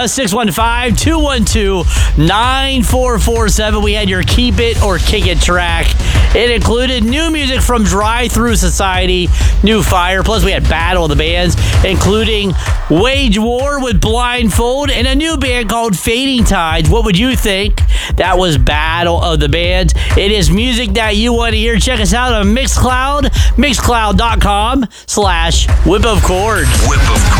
us, 615-212-9447. We had your Keep It or Kick It track. It included new music from Drive-Thru Society, New Fire, plus we had Battle of the Bands, including Wage War with Blindfold, and a new band called Fading Tides. What would you think? That was Battle of the Bands. It is music that you want to hear. Check us out on Mixcloud, mixcloud.com/Whip of Chord.